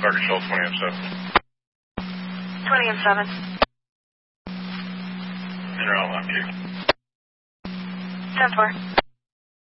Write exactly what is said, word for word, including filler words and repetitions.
Carter Shoal, twenty M seven. twenty M seven. General, I'm Q. ten four.